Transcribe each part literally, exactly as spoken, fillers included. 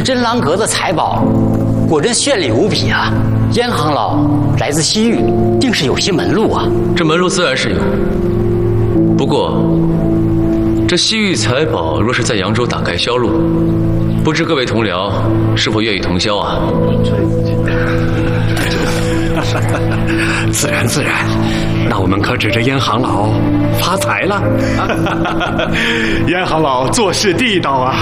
真郎阁的财宝果真绚丽无比啊！燕行老来自西域，定是有些门路啊。 这门路自然是有，不过这西域财宝若是在扬州打开销路，不知各位同僚是否愿意同销啊？ 自然自然，那我们可指着燕行老发财了。燕行老做事地道啊。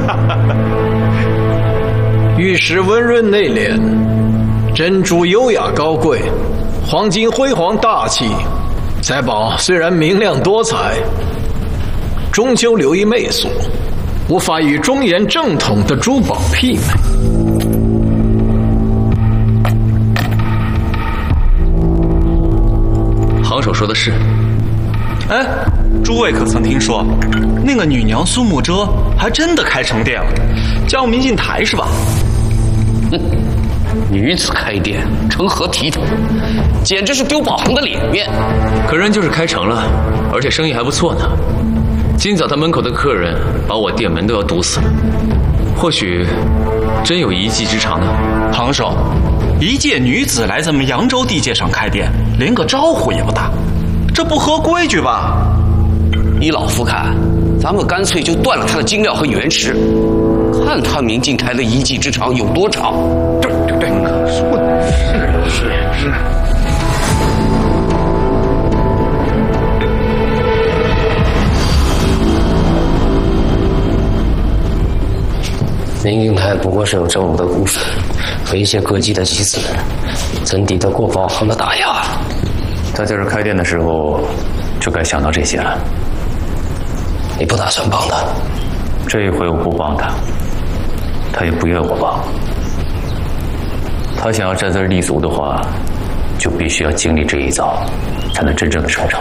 玉石温润内敛，珍珠优雅高贵，黄金辉煌大气。财宝虽然明亮多彩，终究流于媚俗，无法与庄严正统的珠宝媲美。 行首说的是。 哎，诸位可曾听说，那个女娘苏慕遮还真的开成店了，叫我们进台是吧？ 哼，女子开店，成何体统？简直是丢宝行的脸面。 可人就是开成了，而且生意还不错呢。今早他门口的客人把我店门都要堵死了，或许真有一技之长呢。 行首，一介女子来咱们扬州地界上开店，连个招呼也不打，这不合规矩吧？ 依老夫看，咱们干脆就断了他的金料和原石，看他明镜台的一技之长有多长。 对对对，说的是是是。 明镜台不过是有正午的骨髓和一些歌姬的祭祀，怎抵得过宝行的打压？ 他在这开店的时候就该想到这些了。 你不打算帮他？ 这一回我不帮他，他也不愿我帮。他想要在这儿立足的话，就必须要经历这一遭，才能真正的成长。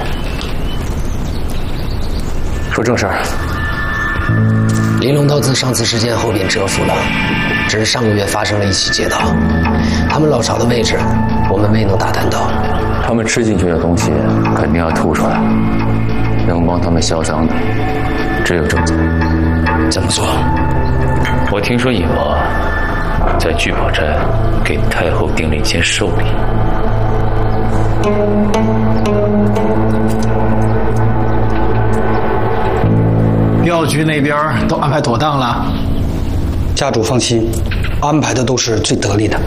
说正事儿。 玲珑刀自上次事件后便蛰伏了，只是上个月发生了一起劫盗，他们老巢的位置我们未能打探到。 他们吃进去的东西肯定要吐出来，能帮他们销赃的只有正总。 怎么做？ 我听说尹王在聚宝寨给太后订了一件寿礼。 药局那边都安排妥当了， 家主放心，安排的都是最得力的，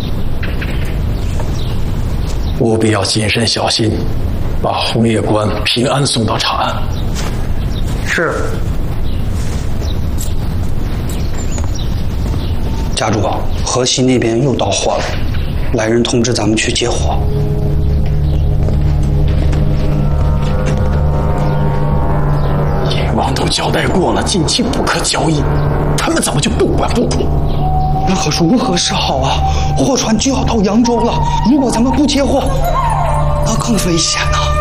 务必要谨慎小心，把红叶关平安送到长安。 是。家主，河西那边又到货了，来人通知咱们去接货。 王都交代过了，近期不可交易，他们怎么就不管不顾？ 那可如何是好啊？货船就要到扬州了，如果咱们不接货，那更危险了。